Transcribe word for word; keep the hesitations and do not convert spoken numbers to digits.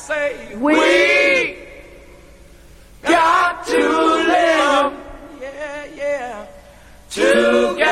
say We, we got to live yeah, yeah, together.